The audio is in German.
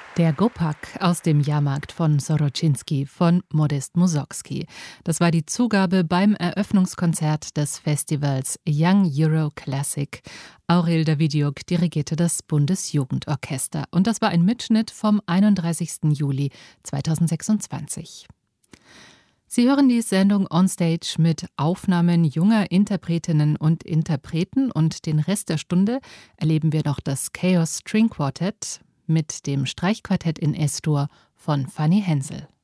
Der Gopak aus dem Jahrmarkt von Soroczyński von Modest Mussorgsky. Das war die Zugabe beim Eröffnungskonzert des Festivals Young Euro Classic. Aurel Davidiuk dirigierte das Bundesjugendorchester. Und das war ein Mitschnitt vom 31. Juli 2026. Sie hören die Sendung Onstage mit Aufnahmen junger Interpretinnen und Interpreten, und den Rest der Stunde erleben wir noch das Chaos String Quartet mit dem Streichquartett in S-Dur von Fanny Hensel.